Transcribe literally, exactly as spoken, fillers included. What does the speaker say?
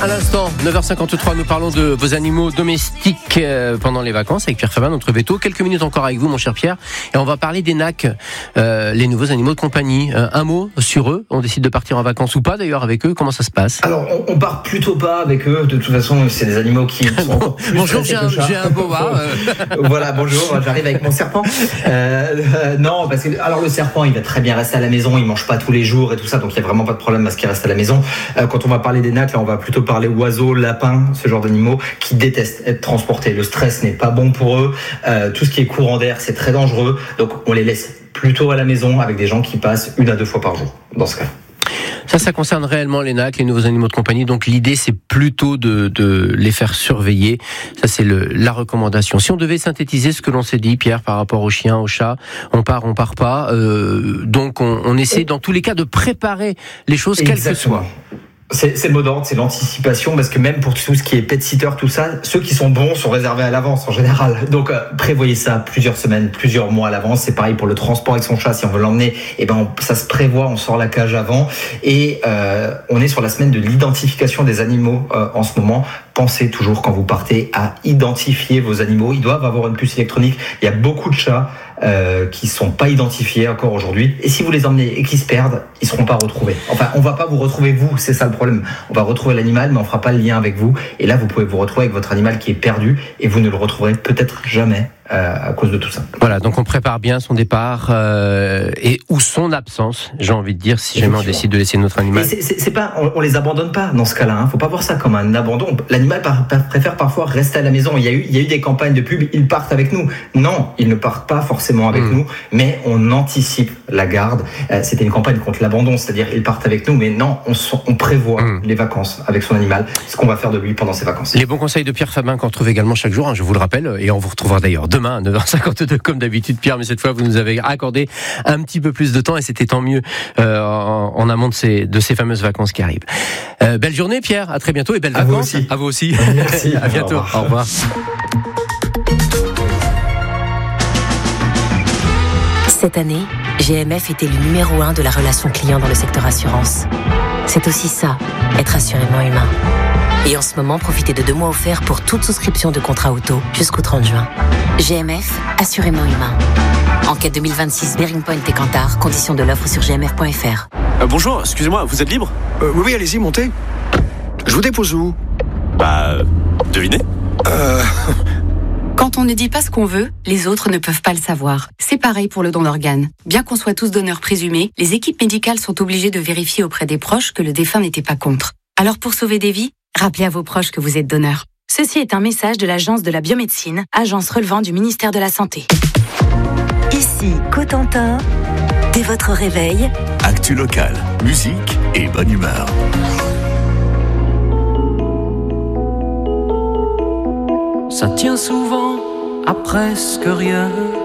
À l'instant, neuf heures cinquante-trois, nous parlons de vos animaux domestiques pendant les vacances avec Pierre Famin, notre veto. Quelques minutes encore avec vous, mon cher Pierre. Et on va parler des N A C, euh, les nouveaux animaux de compagnie. Euh, un mot sur eux. On décide de partir en vacances ou pas d'ailleurs avec eux. Comment ça se passe? Alors, on, on part plutôt pas avec eux. De toute façon, c'est des animaux qui sont encore plus bonjour, j'ai un, j'ai un boa. Euh... voilà, bonjour, j'arrive avec mon serpent. Euh, euh, non, parce que alors le serpent, il va très bien rester à la maison. Il mange pas tous les jours et tout ça, donc il y a vraiment pas de problème à ce qu'il reste à la maison. Euh, quand on va parler des N A C, là, on va plutôt parler oiseaux, lapins, ce genre d'animaux qui détestent être transportés. Le stress n'est pas bon pour eux. Euh, tout ce qui est courant d'air, c'est très dangereux. Donc on les laisse plutôt à la maison avec des gens qui passent une à deux fois par jour dans ce cas. Ça, ça concerne réellement les N A C, les nouveaux animaux de compagnie. Donc l'idée, c'est plutôt de, de les faire surveiller. Ça, c'est le, la recommandation. Si on devait synthétiser ce que l'on s'est dit, Pierre, par rapport aux chiens, aux chats, on part, on part pas. Euh, donc on, on essaie, dans tous les cas, de préparer les choses, quelles que soient. C'est, c'est le mot d'ordre, c'est l'anticipation, parce que même pour tout ce qui est pet sitter, tout ça, ceux qui sont bons sont réservés à l'avance en général. Donc euh, prévoyez ça plusieurs semaines, plusieurs mois à l'avance. C'est pareil pour le transport avec son chat, si on veut l'emmener, et ben on, ça se prévoit, on sort la cage avant, et euh, on est sur la semaine de l'identification des animaux euh, en ce moment. Pensez toujours quand vous partez à identifier vos animaux. Ils doivent avoir une puce électronique. Il y a beaucoup de chats euh, qui sont pas identifiés encore aujourd'hui. Et si vous les emmenez et qu'ils se perdent, ils seront pas retrouvés. Enfin, on va pas vous retrouver vous, c'est ça le problème. On va retrouver l'animal, mais on fera pas le lien avec vous. Et là, vous pouvez vous retrouver avec votre animal qui est perdu et vous ne le retrouverez peut-être jamais. Euh, à cause de tout ça. Voilà, donc on prépare bien son départ euh, et ou son absence, j'ai envie de dire, si jamais on décide de laisser notre animal. C'est, c'est, c'est pas, on, on les abandonne pas dans ce cas-là. Hein. Faut pas voir ça comme un abandon. L'animal par, par, préfère parfois rester à la maison. Il y a eu, il y a eu des campagnes de pub. Ils partent avec nous. Non, ils ne partent pas forcément avec mmh. nous, mais on anticipe la garde. Euh, c'était une campagne contre l'abandon, c'est-à-dire ils partent avec nous, mais non, on, on prévoit mmh. les vacances avec son animal, ce qu'on va faire de lui pendant ses vacances. Les bons conseils de Pierre Famin qu'on retrouve également chaque jour, hein, je vous le rappelle, et on vous retrouvera d'ailleurs demain à neuf heures cinquante-deux comme d'habitude, Pierre, mais cette fois vous nous avez accordé un petit peu plus de temps et c'était tant mieux euh, en, en amont de ces, de ces fameuses vacances qui arrivent. Euh, belle journée, Pierre, à très bientôt et belles à vacances. Vous aussi. À vous aussi. Merci. À bientôt. Au revoir. Au revoir. Cette année, G M F était le numéro un de la relation client dans le secteur assurance. C'est aussi ça, être assurément humain. Et en ce moment, profitez de deux mois offerts pour toute souscription de contrat auto jusqu'au trente juin. G M F, assurément humain. Enquête deux mille vingt-six, Bearing Point et Kantar. Conditions de l'offre sur g m f point f r. Euh, bonjour, excusez-moi, vous êtes libre ? euh, Oui, oui, allez-y, montez. Je vous dépose où ? Bah, devinez. Euh... Quand on ne dit pas ce qu'on veut, les autres ne peuvent pas le savoir. C'est pareil pour le don d'organes. Bien qu'on soit tous donneurs présumés, les équipes médicales sont obligées de vérifier auprès des proches que le défunt n'était pas contre. Alors pour sauver des vies, rappelez à vos proches que vous êtes donneur. Ceci est un message de l'Agence de la biomédecine, agence relevant du ministère de la Santé. Ici, Cotentin, dès votre réveil. Actu local, musique et bonne humeur. Ça tient souvent à presque rien.